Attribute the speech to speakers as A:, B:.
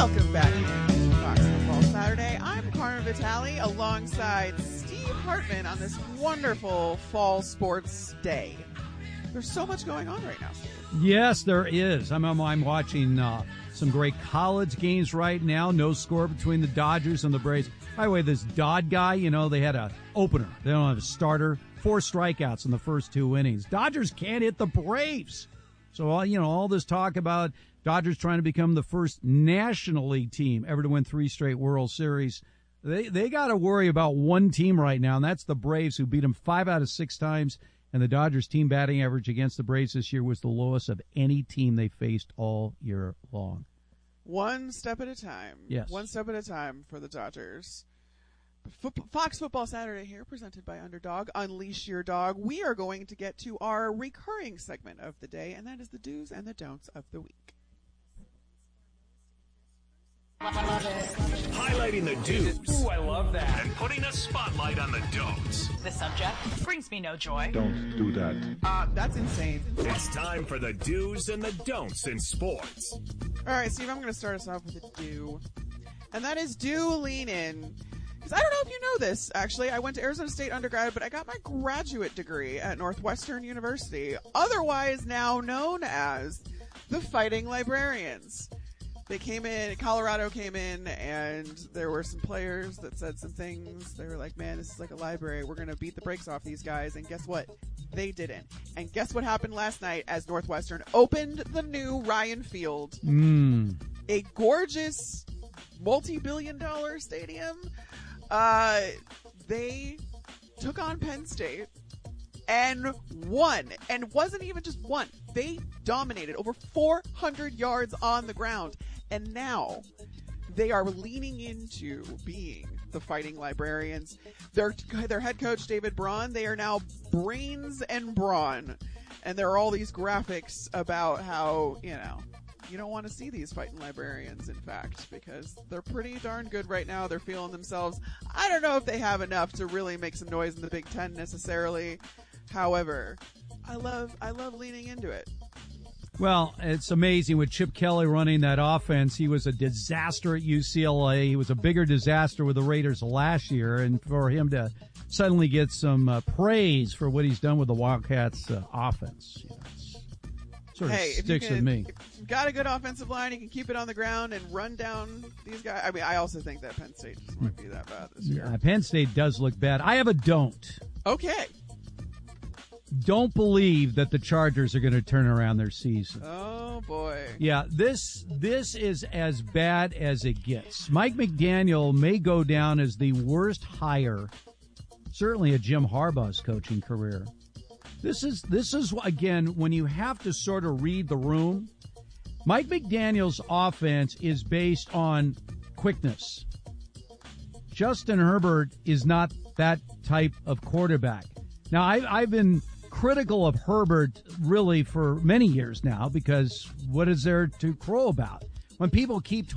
A: Welcome back to Fox Football Saturday. I'm Carmen Vitale alongside Steve Hartman on this wonderful fall sports day. There's so much going on right now, Steve.
B: Yes, there is. I'm watching some great college games right now. No score between the Dodgers and the Braves. By the way, this Dodd guy, they had an opener. They don't have a starter. 4 strikeouts in the first 2 innings. Dodgers can't hit the Braves. So, all this talk about Dodgers trying to become the first National League team ever to win 3 straight World Series. They got to worry about one team right now, and that's the Braves, who beat them 5 out of 6 times. And the Dodgers' team batting average against the Braves this year was the lowest of any team they faced all year long.
A: One step at a time.
B: Yes.
A: One step at a time for the Dodgers. Fox Football Saturday here, presented by Underdog. Unleash your dog. We are going to get to our recurring segment of the day, and that is the do's and the don'ts of the week.
C: Highlighting the do's.
D: Ooh, I love that.
C: And putting a spotlight on the don'ts.
E: The subject brings me no joy.
F: Don't do that.
A: That's insane.
C: It's time for the do's and the don'ts in sports.
A: All right, Steve, I'm going to start us off with a do. And that is do lean in. Because I don't know if you know this, actually. I went to Arizona State undergrad, but I got my graduate degree at Northwestern University, otherwise now known as the Fighting Librarians. They came in, Colorado came in, and there were some players that said some things. They were like, man, this is like a library. We're going to beat the brakes off these guys. And guess what? They didn't. And guess what happened last night as Northwestern opened the new Ryan Field? A gorgeous multi-billion-dollar stadium. They took on Penn State and won. And wasn't even just one. They dominated over 400 yards on the ground. And now they are leaning into being the Fighting Librarians. Their head coach, David Braun, they are now Brains and Brawn. And there are all these graphics about how, you don't want to see these Fighting Librarians, in fact, because they're pretty darn good right now. They're feeling themselves. I don't know if they have enough to really make some noise in the Big Ten necessarily. However, I love leaning into it.
B: Well, it's amazing with Chip Kelly running that offense. He was a disaster at UCLA. He was a bigger disaster with the Raiders last year. And for him to suddenly get some praise for what he's done with the Wildcats offense, sort of sticks with me.
A: If you've got a good offensive line, you can keep it on the ground and run down these guys. I mean, I also think that Penn State just might be that bad this year.
B: Yeah, Penn State does look bad. I have a don't.
A: Okay.
B: Don't believe that the Chargers are going to turn around their season.
A: Oh, boy.
B: Yeah, this is as bad as it gets. Mike McDaniel may go down as the worst hire, certainly, of Jim Harbaugh's coaching career. This is again, when you have to sort of read the room. Mike McDaniel's offense is based on quickness. Justin Herbert is not that type of quarterback. Now, I've been critical of Herbert really for many years now, because what is there to crow about? When people keep